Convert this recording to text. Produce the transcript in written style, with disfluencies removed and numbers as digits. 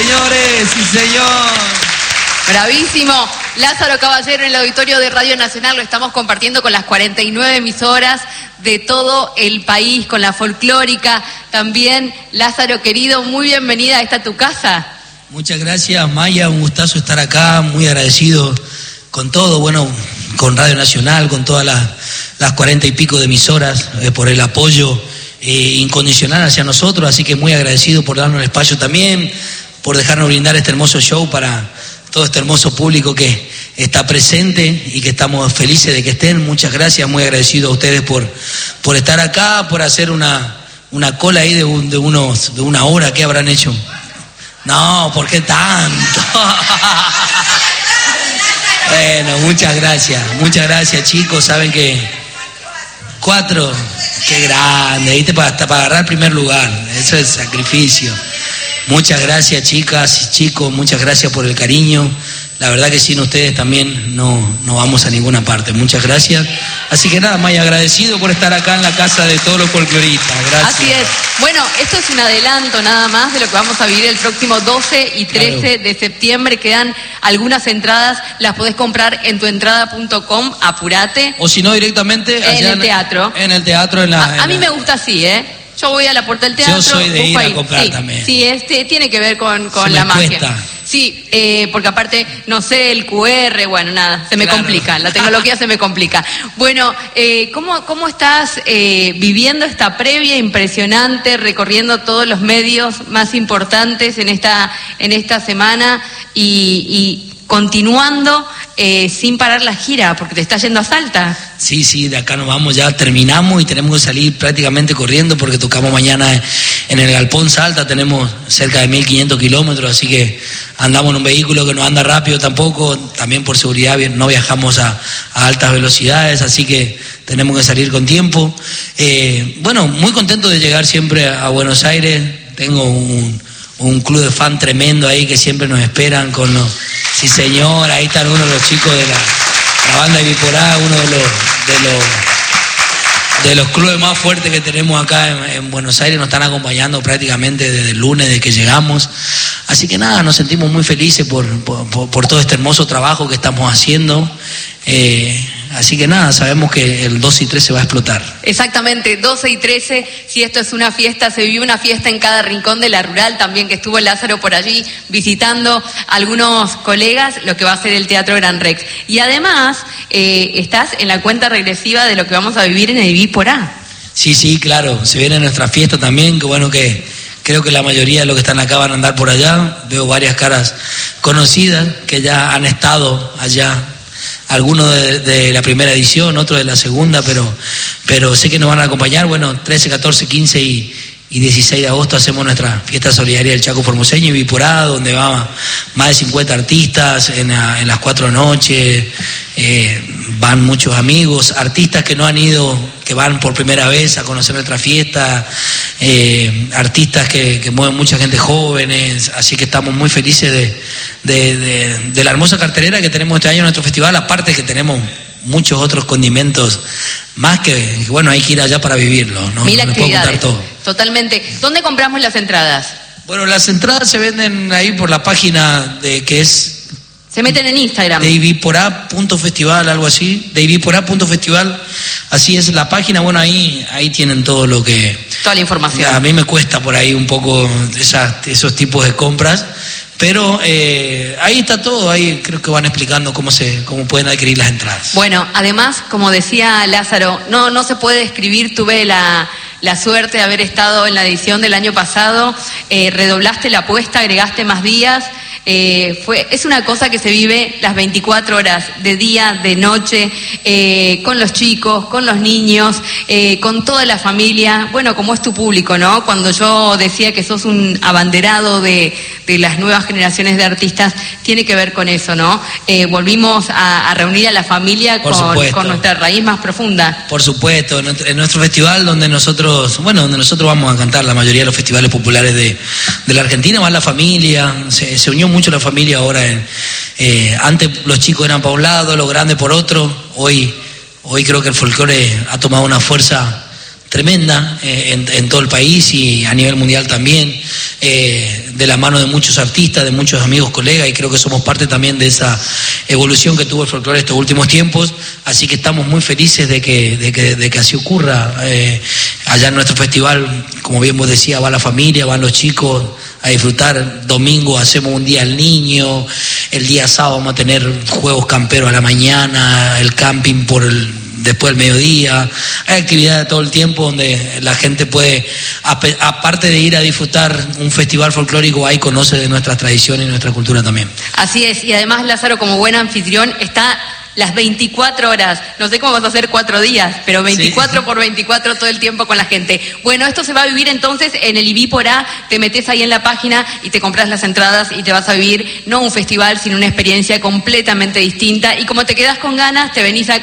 señores, sí señor. Bravísimo. Lázaro Caballero en el auditorio de Radio Nacional, lo estamos compartiendo con las 49 emisoras de todo el país, con la folclórica también. Lázaro querido, muy bienvenida a esta tu casa. Muchas gracias, Maya, un gustazo estar acá, muy agradecido con todo, bueno, con Radio Nacional, con todas las 40 y pico de emisoras, por el apoyo incondicional hacia nosotros, así que muy agradecido por darnos el espacio también, por dejarnos brindar este hermoso show para todo este hermoso público que está presente y que estamos felices de que estén. Muchas gracias, muy agradecido a ustedes por estar acá, por hacer una cola ahí de una hora. ¿Qué habrán hecho? No, ¿por qué tanto? Bueno, muchas gracias chicos, saben que 4, qué grande, ¿viste? Hasta para agarrar el primer lugar, eso es sacrificio. Muchas gracias chicas y chicos, muchas gracias por el cariño. La verdad que sin ustedes también no vamos a ninguna parte. Muchas gracias. Así que nada, Maya, agradecido por estar acá en la casa de todos los folcloristas. Gracias. Así es. Bueno, esto es un adelanto nada más de lo que vamos a vivir el próximo 12 y 13 de septiembre. Quedan algunas entradas, las podés comprar en tuentrada.com, apurate. O si no, directamente allá en el teatro. En el teatro. A mí me gusta así, Yo voy a la puerta del teatro. Yo soy de ir ahí a comprar también. Sí, tiene que ver con la magia. Cuesta. Sí, porque aparte, no sé, el QR, bueno, nada, se me complica, la tecnología se me complica. Bueno, ¿cómo estás viviendo esta previa impresionante, recorriendo todos los medios más importantes en esta semana y continuando sin parar la gira, porque te está yendo a Salta? Sí, de acá nos vamos, ya terminamos y tenemos que salir prácticamente corriendo porque tocamos mañana en el Galpón Salta, tenemos cerca de 1500 kilómetros, así que andamos en un vehículo que no anda rápido tampoco, también por seguridad no viajamos a altas velocidades, así que tenemos que salir con tiempo. Bueno, muy contento de llegar siempre a Buenos Aires, tengo un club de fan tremendo ahí que siempre nos esperan con los... Sí señor, ahí están uno de los chicos de la banda de Biporá, uno de los clubes más fuertes que tenemos acá en Buenos Aires, nos están acompañando prácticamente desde el lunes de que llegamos. Así que nada, nos sentimos muy felices por todo este hermoso trabajo que estamos haciendo. Así que nada, sabemos que el 12 y 13 va a explotar. Exactamente, 12 y 13, si esto es una fiesta, se vive una fiesta en cada rincón de la rural, también que estuvo Lázaro por allí visitando algunos colegas, lo que va a ser el Teatro Gran Rex. Y además, estás en la cuenta regresiva de lo que vamos a vivir en el Biporá. Sí, claro, se viene nuestra fiesta también, que bueno que... Creo que la mayoría de los que están acá van a andar por allá, veo varias caras conocidas que ya han estado allá. Algunos de la primera edición, otros de la segunda, pero sé que nos van a acompañar. Bueno, 13, 14, 15 y 16 de agosto hacemos nuestra fiesta solidaria del Chaco Formoseño y Biporá, donde va más de 50 artistas en las 4 noches. Van muchos amigos, artistas que no han ido, que van por primera vez a conocer nuestra fiesta, artistas que mueven mucha gente jóvenes, así que estamos muy felices de la hermosa cartelera que tenemos este año en nuestro festival, aparte que tenemos muchos otros condimentos más que bueno, hay que ir allá para vivirlo, ¿no? 1000 actividades, todo. Totalmente. ¿Dónde compramos las entradas? Bueno, las entradas se venden ahí por la página que es... Se meten en Instagram. Deibiporá.festival, algo así. Deibiporá.festival, así es la página. Bueno, ahí tienen todo lo que... Toda la información. A mí me cuesta por ahí un poco esos tipos de compras. Pero ahí está todo, ahí creo que van explicando cómo pueden adquirir las entradas. Bueno, además, como decía Lázaro, no se puede describir, tuve la suerte de haber estado en la edición del año pasado, redoblaste la apuesta, agregaste más días, es una cosa que se vive las 24 horas, de día, de noche, con los chicos, con los niños, con toda la familia, bueno, como es tu público, ¿no? Cuando yo decía que sos un abanderado de las nuevas generaciones de artistas, tiene que ver con eso, ¿no? Volvimos a reunir a la familia con nuestra raíz más profunda. Por supuesto, en nuestro festival donde nosotros vamos a cantar la mayoría de los festivales populares de la Argentina, va la familia, se unió mucho la familia ahora. Antes los chicos eran para un lado, los grandes por otro, hoy creo que el folclore ha tomado una fuerza tremenda en todo el país y a nivel mundial también. de la mano de muchos artistas, de muchos amigos, colegas, y creo que somos parte también de esa evolución que tuvo el folclore estos últimos tiempos, así que estamos muy felices de que así ocurra. Allá en nuestro festival, como bien vos decías, va la familia, van los chicos a disfrutar. Domingo hacemos un día al niño, el día sábado vamos a tener juegos camperos a la mañana, el camping después del mediodía. Hay actividades todo el tiempo donde la gente puede, aparte de ir a disfrutar un festival folclórico, ahí conoce de nuestras tradiciones y nuestra cultura también. Así es, y además Lázaro, como buen anfitrión, está las 24 horas, no sé cómo vas a hacer 4 días, pero 24 sí. Por 24 todo el tiempo con la gente. Bueno, esto se va a vivir entonces en el Ibípora, te metes ahí en la página y te compras las entradas y te vas a vivir no un festival, sino una experiencia completamente distinta, y como te quedas con ganas, te venís a